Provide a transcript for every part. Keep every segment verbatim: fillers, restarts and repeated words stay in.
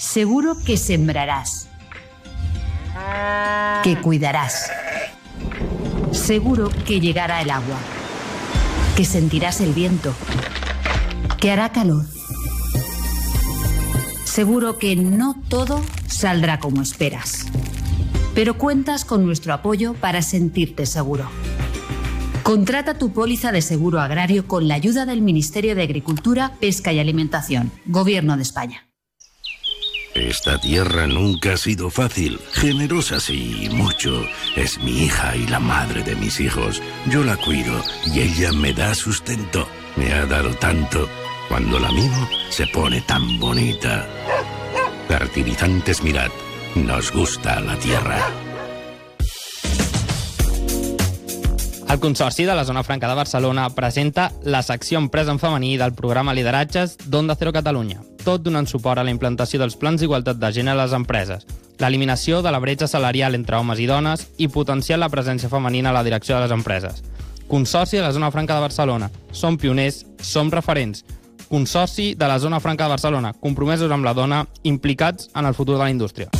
Seguro que sembrarás, que cuidarás. Seguro que llegará el agua, que sentirás el viento, que hará calor. Seguro que no todo saldrá como esperas, pero cuentas con nuestro apoyo para sentirte seguro. Contrata tu póliza de seguro agrario con la ayuda del Ministerio de Agricultura, Pesca y Alimentación, Gobierno de España. Esta tierra nunca ha sido fácil, generosa sí, mucho. Es mi hija y la madre de mis hijos. Yo la cuido y ella me da sustento. Me ha dado tanto. Cuando la mimo, se pone tan bonita. Fertilizantes Mirat. Nos gusta la tierra. El Consorci de la Zona Franca de Barcelona presenta la secció Empresa en femení del programa Lideratges d'Onda Cero Catalunya, tot donant suport a la implantació dels plans d'igualtat de gènere a les empreses, l'eliminació de la bretxa salarial entre homes i dones i potenciar la presència femenina a la direcció de les empreses. Consorci de la Zona Franca de Barcelona. Som pioners, som referents. Consorci de la Zona Franca de Barcelona, compromesos amb la dona, implicats en el futur de la indústria.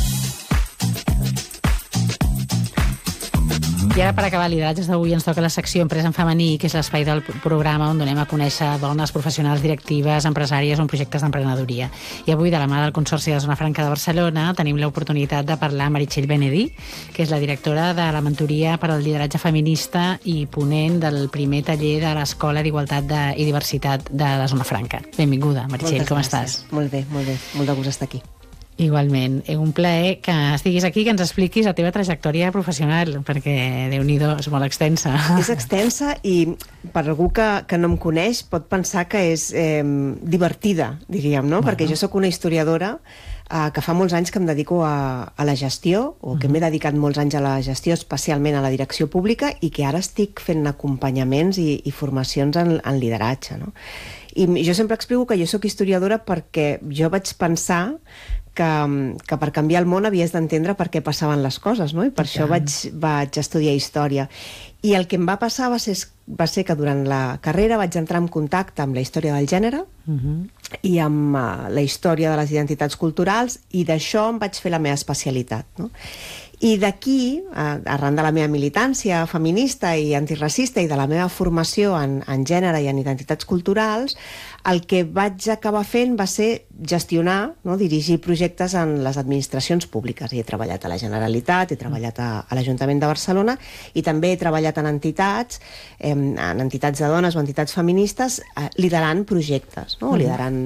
I ara, per acabar lideratges d'avui, ens toca la secció Empresa en femení, que és l'espai del programa on donem a conèixer dones professionals, directives, empresàries o en projectes d'emprenedoria. I avui, de la mà del Consorci de la Zona Franca de Barcelona, tenim l'oportunitat de parlar amb Meritxell Benedí, que és la directora de la mentoria per al lideratge feminista i ponent del primer taller de l'Escola d'Igualtat i Diversitat de la Zona Franca. Benvinguda, Meritxell, com estàs? Molt bé, molt bé. Molt de gust estar aquí. Igualment. És un plaer que estiguis aquí, que ens expliquis la teva trajectòria professional, perquè, Déu-n'hi-do, és molt extensa. És extensa i per algú que, que no em coneix pot pensar que és eh, divertida, diríem, no? Bueno. Perquè jo sóc una historiadora eh, que fa molts anys que em dedico a, a la gestió, o que m'he dedicat molts anys a la gestió, especialment a la direcció pública, i que ara estic fent acompanyaments i, i formacions en, en lideratge, no? I jo sempre explico que jo sóc historiadora perquè jo vaig pensar que, que per canviar el món havies d'entendre per què passaven les coses, no? I per això vaig, vaig estudiar història. I el que em va passar va ser, va ser que durant la carrera vaig entrar en contacte amb la història del gènere uh-huh. i amb uh, la història de les identitats culturals, i d'això em vaig fer la meva especialitat, no? I d'aquí, arran de la meva militància feminista i antiracista i de la meva formació en, en gènere i en identitats culturals, el que vaig acabar fent va ser gestionar, no, dirigir projectes en les administracions públiques. I he treballat a la Generalitat, he treballat a, a l'Ajuntament de Barcelona i també he treballat en entitats, eh, en entitats de dones o entitats feministes, eh, liderant projectes, no? liderant,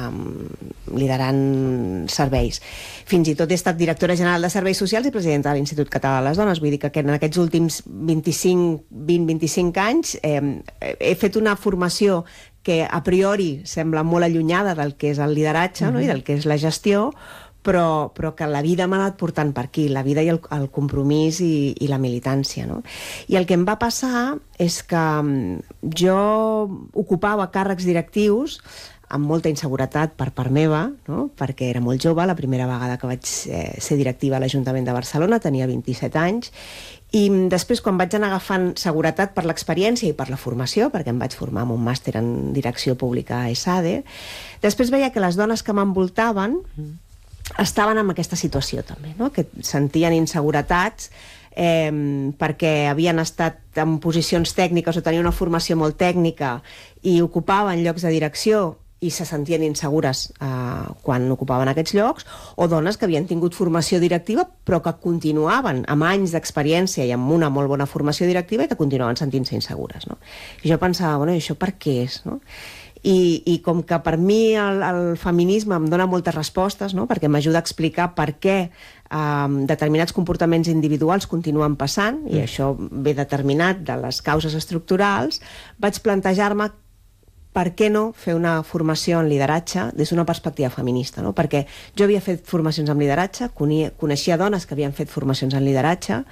eh, liderant serveis. Fins i tot he estat directora general de Serveis Socials i presidenta de l'Institut Català de les Dones. Vull dir que en aquests últims vint-i-cinc, vint a vint-i-cinc anys eh, he fet una formació que a priori sembla molt allunyada del que és el lideratge, uh-huh. no? I del que és la gestió, però, però que la vida m'ha anat portant per aquí, la vida i el, el compromís i, i la militància, no? I el que em va passar és que jo ocupava càrrecs directius amb molta inseguretat per part meva, no? Perquè era molt jove, la primera vegada que vaig eh, ser directiva a l'Ajuntament de Barcelona, tenia vint-i-set anys, i després, quan vaig anar agafant seguretat per l'experiència i per la formació, perquè em vaig formar amb un màster en direcció pública a ESADE, després veia que les dones que m'envoltaven estaven en aquesta situació també, no? Que sentien inseguretats eh, perquè havien estat en posicions tècniques o tenien una formació molt tècnica i ocupaven llocs de direcció i se sentien insegures eh, quan ocupaven aquests llocs, o dones que havien tingut formació directiva però que continuaven amb anys d'experiència i amb una molt bona formació directiva i que continuaven sentint-se insegures, no? I jo pensava, bueno, i això per què és, no? I, i com que per mi el, el feminisme em dona moltes respostes, no? Perquè m'ajuda a explicar per què eh, determinats comportaments individuals continuen passant, i això ve determinat de les causes estructurals, vaig plantejar-me per què no fer una formació en lideratge des d'una perspectiva feminista, no? Perquè jo havia fet formacions en lideratge, coneixia dones que havien fet formacions en lideratge,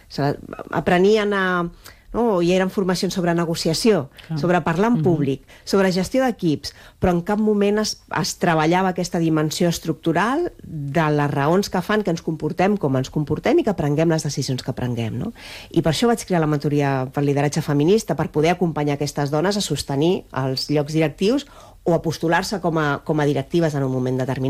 aprenien a... no? I eren formacions sobre negociació, ah. sobre parlar en públic, mm-hmm. sobre gestió d'equips, però en cap moment es, es treballava aquesta dimensió estructural de les raons que fan que ens comportem com ens comportem i que prenguem les decisions que prenguem, no? I per això vaig crear la mentoria per lideratge feminista, per poder acompanyar aquestes dones a sostenir els llocs directius o a postular-se com a, com a directives en un moment determinat.